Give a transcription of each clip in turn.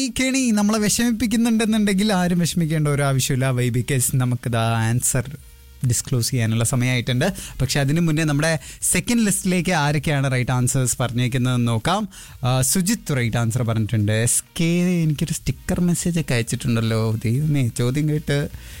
ഈ കെണി നമ്മളെ വിഷമിപ്പിക്കുന്നുണ്ടെന്നുണ്ടെങ്കിൽ ആരും വിഷമിക്കേണ്ട ഒരു ആവശ്യമില്ല. വൈ ബിക്കോസ് നമുക്കിത് ആൻസർ ഡിസ്ക്ലോസ് ചെയ്യാനുള്ള സമയമായിട്ടുണ്ട്. പക്ഷെ അതിന് മുന്നേ നമ്മുടെ സെക്കൻഡ് ലിസ്റ്റിലേക്ക് ആരൊക്കെയാണ് റൈറ്റ് ആൻസേഴ്സ് പറഞ്ഞേക്കുന്നതെന്ന് നോക്കാം. സുജിത്ത് റൈറ്റ് ആൻസർ പറഞ്ഞിട്ടുണ്ട്. SK എനിക്കൊരു സ്റ്റിക്കർ മെസ്സേജ് ഒക്കെ അയച്ചിട്ടുണ്ടല്ലോ. ദൈവമേ, ചോദ്യം കേട്ട്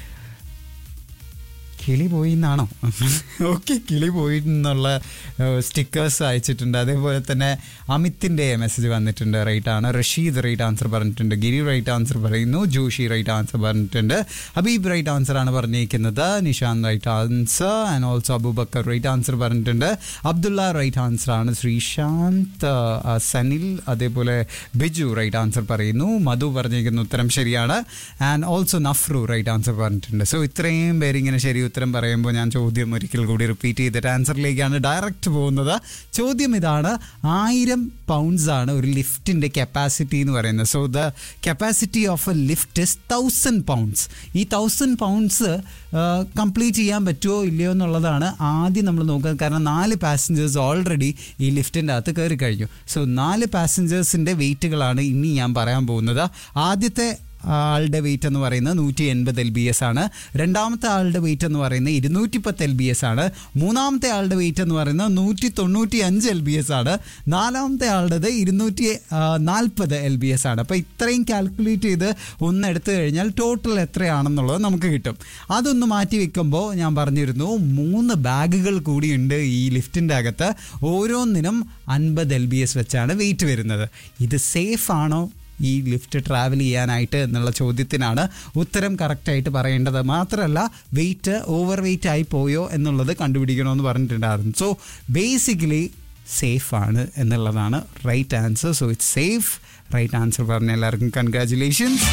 കിളി പോയി എന്നാണോ? ഓക്കെ, കിളി പോയി എന്നുള്ള സ്റ്റിക്കേഴ്സ് അയച്ചിട്ടുണ്ട്. അതേപോലെ തന്നെ അമിത്തിൻ്റെ മെസ്സേജ് വന്നിട്ടുണ്ട്. റൈറ്റ് ആണ്. റഷീദ് റൈറ്റ് ആൻസർ പറഞ്ഞിട്ടുണ്ട്. ഗിരി റൈറ്റ് ആൻസർ പറയുന്നു. ജോഷി റൈറ്റ് ആൻസർ പറഞ്ഞിട്ടുണ്ട്. ഹബീബ് റൈറ്റ് ആൻസർ ആണ് പറഞ്ഞിരിക്കുന്നത്. Nishant right answer and also Abubakar right answer പറഞ്ഞിട്ടുണ്ട്. അബ്ദുള്ള റൈറ്റ് ആൻസർ ആണ്. ശ്രീശാന്ത്, സനിൽ, അതേപോലെ ബിജു റൈറ്റ് ആൻസർ പറയുന്നു. മധു പറഞ്ഞിരിക്കുന്ന ഉത്തരം ശരിയാണ്. ആൻഡ് ഓൾസോ നഫ്രു റൈറ്റ് ആൻസർ പറഞ്ഞിട്ടുണ്ട്. സോ ഇത്രയും പേരിങ്ങനെ ശരി ഉത്തരം പറയുമ്പോൾ ഞാൻ ചോദ്യം ഒരിക്കൽ കൂടി റിപ്പീറ്റ് ചെയ്തിട്ട് ആൻസറിലേക്കാണ് ഡയറക്റ്റ് പോകുന്നത്. ചോദ്യം ഇതാണ്: 1000 pounds ആണ് ഒരു ലിഫ്റ്റിൻ്റെ കപ്പാസിറ്റി എന്ന് പറയുന്നത്. So the capacity of A lift is 1000 pounds. ഈ 1000 pounds കംപ്ലീറ്റ് ചെയ്യാൻ പറ്റുമോ ഇല്ലയോ എന്നുള്ളതാണ് ആദ്യം നമ്മൾ നോക്കുക. കാരണം 4 passengers ഓൾറെഡി ഈ ലിഫ്റ്റിൻ്റെ അകത്ത് കയറി കഴിഞ്ഞു. സോ 4 passengers-ന്റെ വെയിറ്റുകളാണ് ഇനി ഞാൻ പറയാൻ പോകുന്നത്. ആദ്യത്തെ ആളുടെ വെയിറ്റ് എന്ന് പറയുന്നത് 180 lbs ആണ്. രണ്ടാമത്തെ ആളുടെ വെയിറ്റ് എന്ന് പറയുന്നത് 210 lbs ആണ്. മൂന്നാമത്തെ ആളുടെ വെയിറ്റ് എന്ന് പറയുന്നത് 195 lbs ആണ്. നാലാമത്തെ ആളുടേത് 240 lbs ആണ്. അപ്പോൾ ഇത്രയും കാൽക്കുലേറ്റ് ചെയ്ത് ഒന്ന് എടുത്തു കഴിഞ്ഞാൽ ടോട്ടൽ എത്രയാണെന്നുള്ളത് നമുക്ക് കിട്ടും. അതൊന്ന് മാറ്റി വെക്കുമ്പോൾ ഞാൻ പറഞ്ഞിരുന്നു 3 ബാഗുകൾ കൂടിയുണ്ട് ഈ ലിഫ്റ്റിൻ്റെ അകത്ത്. ഓരോന്നിനും 50 lbs വെച്ചാണ് വെയിറ്റ് വരുന്നത്. ഇത് സേഫ് ആണോ ഈ ലിഫ്റ്റ് ട്രാവൽ ചെയ്യാനായിട്ട് എന്നുള്ള ചോദ്യത്തിനാണ് ഉത്തരം കറക്റ്റായിട്ട് പറയേണ്ടത്. മാത്രമല്ല വെയിറ്റ് ഓവർ വെയിറ്റ് ആയി പോയോ എന്നുള്ളത് കണ്ടുപിടിക്കണമെന്ന് പറഞ്ഞിട്ടുണ്ടായിരുന്നു. സോ ബേസിക്കലി സേഫ് ആണ് എന്നുള്ളതാണ് right answer. So it's safe. Right answer പറഞ്ഞ എല്ലാവർക്കും കൺഗ്രാറ്റുലേഷൻസ്.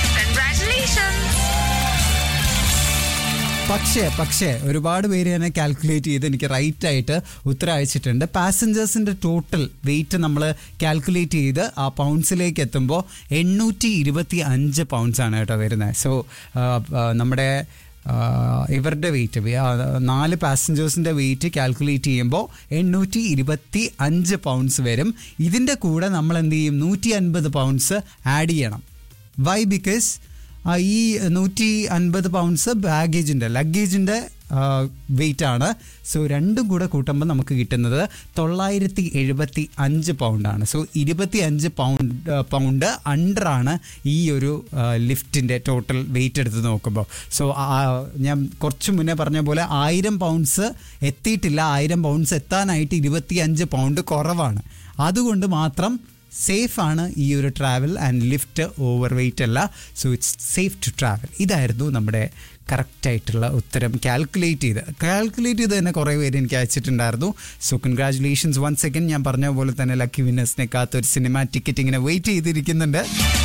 പക്ഷേ ഒരുപാട് പേര് തന്നെ കാൽക്കുലേറ്റ് ചെയ്ത് എനിക്ക് റൈറ്റായിട്ട് ഉത്തരം അയച്ചിട്ടുണ്ട്. പാസഞ്ചേഴ്സിൻ്റെ ടോട്ടൽ വെയിറ്റ് നമ്മൾ കാൽക്കുലേറ്റ് ചെയ്ത് ആ പൗണ്ട്സിലേക്ക് എത്തുമ്പോൾ 825 pounds ആണ് കേട്ടോ വരുന്നത്. സോ നമ്മുടെ ഇവരുടെ വെയിറ്റ് 4 പാസഞ്ചേഴ്സിൻ്റെ വെയിറ്റ് കാൽക്കുലേറ്റ് ചെയ്യുമ്പോൾ 825 pounds വരും. ഇതിൻ്റെ കൂടെ നമ്മൾ എന്ത് ചെയ്യും? 150 pounds ആഡ് ചെയ്യണം. വൈ? ബിക്കോസ് ഈ 150 pounds ലഗേജിൻ്റെ വെയിറ്റ് ആണ്. സോ രണ്ടും കൂടെ കൂട്ടുമ്പോൾ നമുക്ക് കിട്ടുന്നത് 975 pound. സോ 25 pound അണ്ടറാണ് ഈ ഒരു ലിഫ്റ്റിൻ്റെ ടോട്ടൽ വെയിറ്റ് എടുത്ത് നോക്കുമ്പോൾ. സോ ഞാൻ കുറച്ച് മുന്നേ പറഞ്ഞ പോലെ 1000 pounds എത്തിയിട്ടില്ല. 1000 pounds എത്താനായിട്ട് 25 pound കുറവാണ്. അതുകൊണ്ട് മാത്രം സേഫ് ആണ് ഈ ഒരു travel. And lift over weight അല്ല. So it's safe to travel. ഇതായിരുന്നു നമ്മുടെ കറക്റ്റായിട്ടുള്ള ഉത്തരം. കാൽക്കുലേറ്റ് ചെയ്ത് തന്നെ കുറേ പേര് എനിക്ക് അയച്ചിട്ടുണ്ടായിരുന്നു. So congratulations once again. ഞാൻ പറഞ്ഞ പോലെ തന്നെ ലക്കി വിന്നേഴ്സിനെ കാത്തൊരു സിനിമ ടിക്കറ്റ് ഇങ്ങനെ വെയിറ്റ് ചെയ്തിരിക്കുന്നുണ്ട്.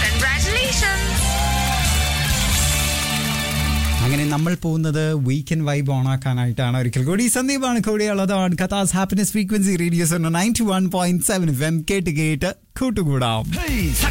അങ്ങനെ നമ്മൾ പോകുന്നത് വീക്കെൻഡ് വൈബ് ഓണാക്കാനായിട്ടാണ്. ഒരിക്കൽ കൂടി സന്ദീപാണ് കൂടിയുള്ളതാണ്. കഥാസ് ഹാപ്പിനെസ് ഫ്രീക്വൻസി റേഡിയോ 91.7 FM കേട്ട് കൂട്ടുകൂടാം.